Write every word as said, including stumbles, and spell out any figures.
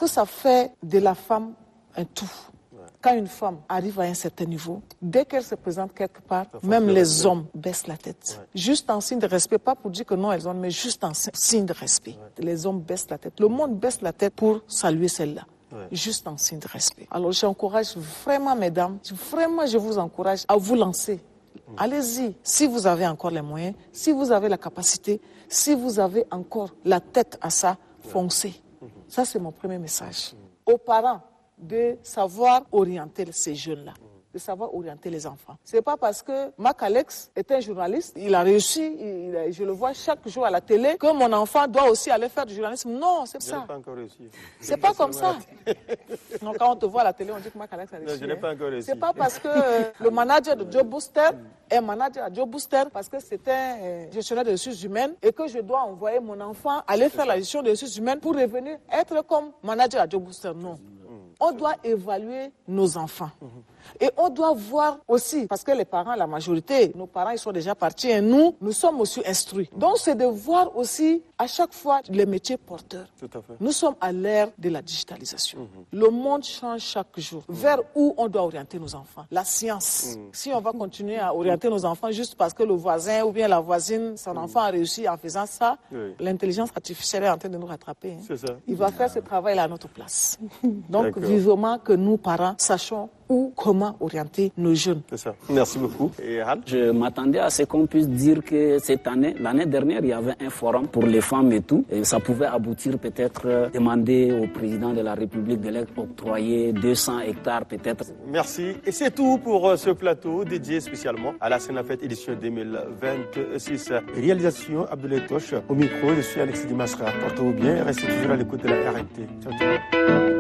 que ça fait de la femme un tout. Quand une femme arrive à un certain niveau, dès qu'elle se présente quelque part, même les hommes baissent la tête. Ouais. Juste en signe de respect, pas pour dire que non, elles ont, mais juste en signe de respect. Ouais. Les hommes baissent la tête. Le monde baisse la tête pour saluer celle-là. Ouais. Juste en signe de respect. Alors j'encourage vraiment, mesdames, vraiment je vous encourage à vous lancer. Mmh. Allez-y, si vous avez encore les moyens, si vous avez la capacité, si vous avez encore la tête à ça, foncez. Mmh. Ça, c'est mon premier message. Mmh. Aux parents, de savoir orienter ces jeunes-là, de savoir orienter les enfants. C'est pas parce que Mac Alex est un journaliste, il a réussi, il a, je le vois chaque jour à la télé, que mon enfant doit aussi aller faire du journalisme. Non, c'est ça. Je n'ai pas encore réussi. C'est pas comme ça. Non, quand on te voit à la télé, on dit que Mac Alex a réussi. Non, je n'ai pas encore réussi. C'est pas parce que euh, le manager de Job Booster est manager à Job Booster parce que c'est un euh, gestionnaire des ressources humaines et que je dois envoyer mon enfant aller faire la gestion des ressources humaines pour revenir être comme manager à Job Booster. Non. On doit évaluer nos enfants. Et on doit voir aussi, parce que les parents, la majorité, nos parents, ils sont déjà partis et nous, nous sommes aussi instruits. Donc, c'est de voir aussi à chaque fois les métiers porteurs. Tout à fait. Nous sommes à l'ère de la digitalisation. Mm-hmm. Le monde change chaque jour. Mm-hmm. Vers où on doit orienter nos enfants? La science. Mm-hmm. Si on va continuer à orienter nos enfants juste parce que le voisin ou bien la voisine, son mm-hmm. enfant a réussi en faisant ça, oui. L'intelligence artificielle est en train de nous rattraper. Hein. C'est ça. Il va faire ce travail-là à notre place. Donc, vivement que nous, parents, sachons où, comment orienter nos jeunes. C'est ça. Merci beaucoup. Et Hal? Je m'attendais à ce qu'on puisse dire que cette année, l'année dernière, il y avait un forum pour les femmes et tout. Et ça pouvait aboutir peut-être euh, demander au président de la République de l'octroyer deux cents hectares peut-être. Merci. Et c'est tout pour euh, ce plateau dédié spécialement à la Senafed édition deux mille vingt-six. Réalisation Abdoulaye Toche. Au micro, je suis Alexis Dimasra. Portez-vous bien et restez toujours à l'écoute de la R N T. Ciao, ciao.